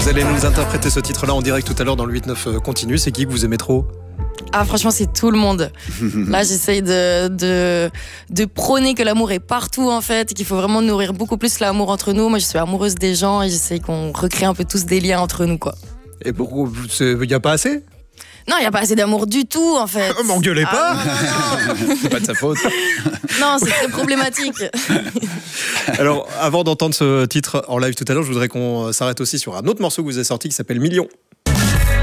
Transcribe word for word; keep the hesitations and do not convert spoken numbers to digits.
allez nous interpréter ce titre-là en direct tout à l'heure dans le huit neuf continu. C'est qui que vous aimez trop ? Ah, franchement, c'est tout le monde. Là, j'essaye de, de, de prôner que l'amour est partout, en fait, et qu'il faut vraiment nourrir beaucoup plus l'amour entre nous. Moi, je suis amoureuse des gens et j'essaye qu'on recrée un peu tous des liens entre nous, quoi. Et pourquoi il n'y a pas assez ? Non, il n'y a pas assez d'amour du tout, en fait. Oh, m'engueulez pas. Ah, non, non, non. C'est pas de sa faute. Non, c'est très problématique. Alors, avant d'entendre ce titre en live tout à l'heure, je voudrais qu'on s'arrête aussi sur un autre morceau que vous avez sorti qui s'appelle Millions.